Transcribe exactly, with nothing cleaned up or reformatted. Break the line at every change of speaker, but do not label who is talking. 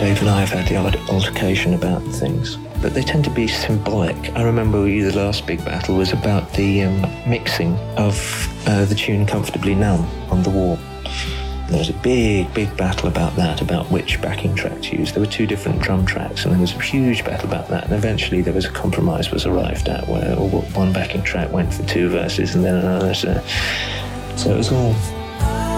Dave and I have had the odd altercation about things, but they tend to be symbolic. I remember the last big battle was about the um, mixing of uh, the tune Comfortably Numb on The Wall. There was a big, big battle about that, about which backing track to use. There were two different drum tracks, and there was a huge battle about that, and eventually there was a compromise was arrived at where one backing track went for two verses and then another. So, so it was all